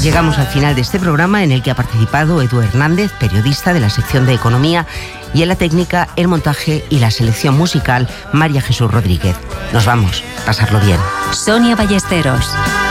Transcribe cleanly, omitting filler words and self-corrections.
Llegamos al final de este programa en el que ha participado Edu Hernández, periodista de la sección de Economía, y en la técnica, el montaje y la selección musical, María Jesús Rodríguez. Nos vamos, pasarlo bien. Sonia Ballesteros.